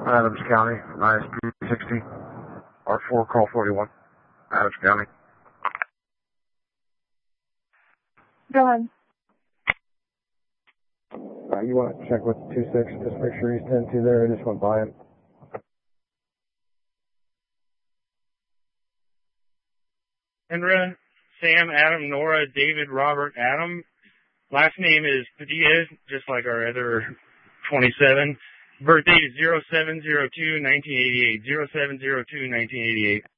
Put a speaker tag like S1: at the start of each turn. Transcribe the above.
S1: Adams County, minus 360. R4, call 41. Adams County.
S2: Go ahead.
S1: You want to check with 26, just make sure he's 10-2 there. I just went by him.
S3: Kendra, Sam, Adam, Nora, David, Robert, Adam. Last name is Padilla, just like our other 27. Birthday is 0702-1988. 0702-1988.